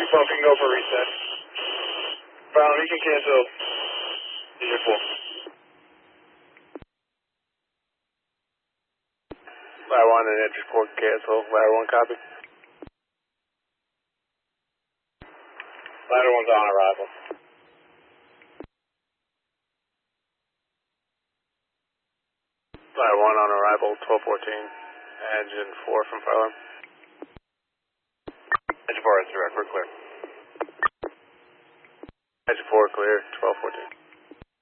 12 can go for reset. Brown, you can cancel. Unit 4. Ladder 1 and entry 4 cancel. Ladder 1 copy. Ladder 1's on arrival. Ladder 1 on arrival, 1214. Engine 4 from fire alarm. Engine 4 is direct, we're clear. Engine 4 clear, 1214.